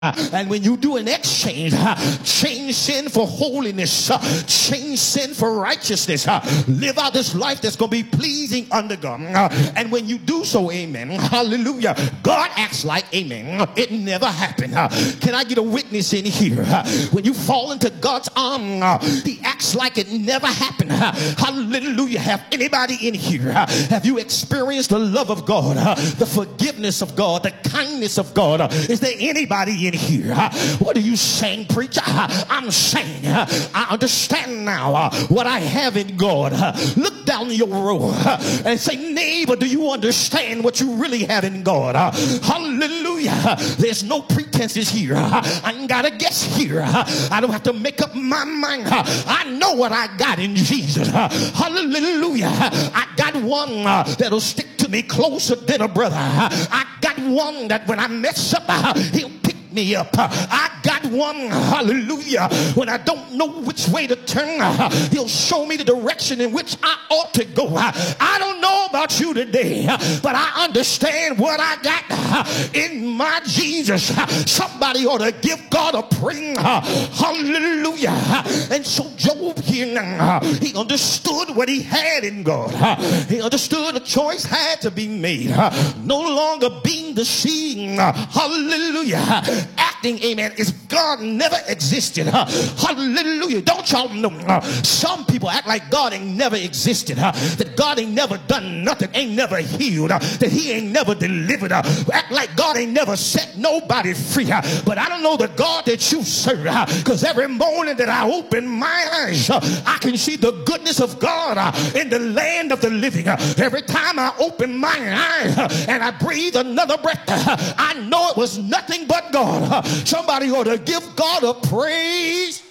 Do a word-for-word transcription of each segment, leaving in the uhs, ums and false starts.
And when you do an exchange, change sin for holiness, change sin for righteousness, live out this life that's going to be pleasing unto God. And when you do so, amen, hallelujah, God acts like, amen, it never happened. Can I get a witness in here? When you fall into God's arm, he acts like it never happened. Hallelujah. Have anybody in here? Have you experienced the love of God, the forgiveness of God, the kindness of God? Is there anybody in here? What are you saying, preacher? I'm saying I understand now what I have in God. Look down your row and say, neighbor, do you understand what you really have in God? Hallelujah. There's no pretenses here. I ain't got to guess here. I don't have to make up my mind. I know what I got in Jesus. Hallelujah. I got one that'll stick to me closer than a brother. I got one that when I mess up, he'll pick me up. I got one, hallelujah, when I don't know which way to turn, he'll show me the direction in which I ought to go. I don't know about you today, but I understand what I got in my Jesus. Somebody ought to give God a praise. Hallelujah. And so Job here now, he understood what he had in God. He understood a choice had to be made. No longer being deceived. Hallelujah. Acting, amen, is God never existed. Hallelujah. Don't y'all know? Some people act like God ain't never existed. That God ain't never done nothing, ain't never healed, that he ain't never delivered. Act like God ain't never set nobody free. But I don't know the God that you serve, because every morning that I open my eyes, I can see the goodness of God in the land of the living. Every time I open my eyes and I breathe another breath, I know it was nothing but God. Somebody ought to give God a praise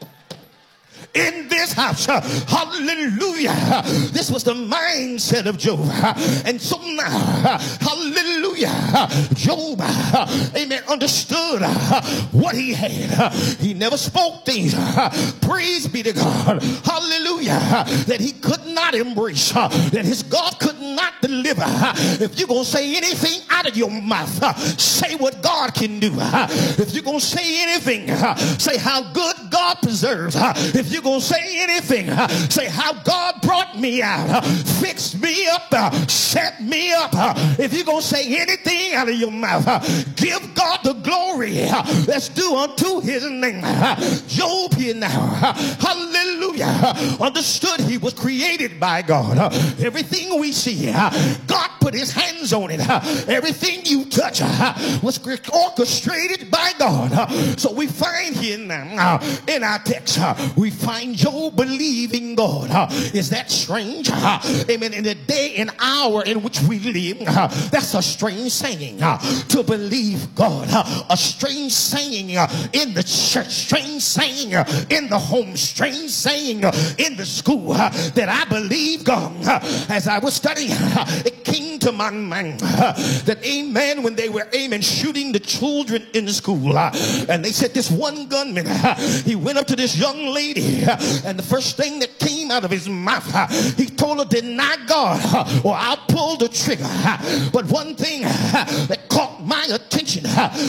in this house. Hallelujah. This was the mindset of Job. And so now, hallelujah, Job, amen, understood what he had. He never spoke things, praise be to God, hallelujah, that he could not embrace, that his God could not deliver. If you're going to say anything out of your mouth, say what God can do. If you're going to say anything, say how good God preserves. If you're going to say anything, say how God brought me out, fixed me up, set me up. If you're going to say anything out of your mouth, give God the glory that's due unto his name. Job here now, hallelujah, understood he was created by God. Everything we see, God put his hands on it. Everything you touch was orchestrated by God. So we find here now in our text, we find Job believing God. Is that strange? Amen. In the day and hour in which we live, that's a strange saying, to believe God. A strange saying in the church, strange saying in the home, strange saying in the school, that I believe God. As I was studying, it came to my mind that, amen, when they were, amen, shooting the children in the school, and they said this one gunman, he went up to this young lady, and the first thing that came out of his mouth, he told her, deny God or I'll pull the trigger. But one thing that caught my attention